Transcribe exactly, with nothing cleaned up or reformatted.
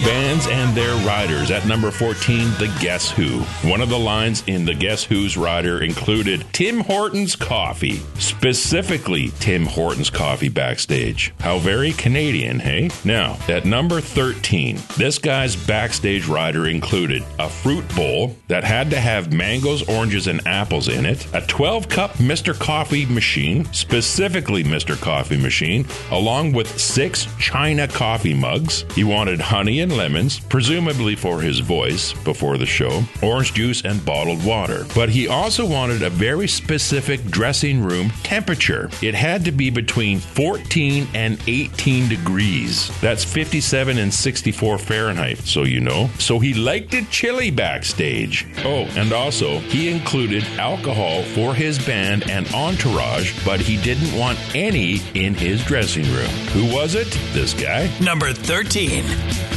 bands and their riders. At number fourteen, the Guess Who. One of the lines in the Guess Who's rider included Tim Hortons coffee. Specifically, Tim Hortons coffee backstage. How very Canadian, hey? Now, at number thirteen, this guy's backstage rider included a fruit bowl that had to have mangoes, oranges, and apples in it, a twelve-cup Mister Coffee machine, specifically Mister Coffee machine, along with six China coffee mugs. He wanted honey and lemons, presumably for his voice before the show, orange juice, and bottled water. But he also wanted a very specific dressing room temperature. It had to be between fourteen and eighteen degrees. That's fifty-seven and sixty-four Fahrenheit, so you know. So he liked it chilly backstage. Oh, and also, he included alcohol for his band and entourage, but he didn't want any in his dressing room. Who was it? This guy. Number thirteen.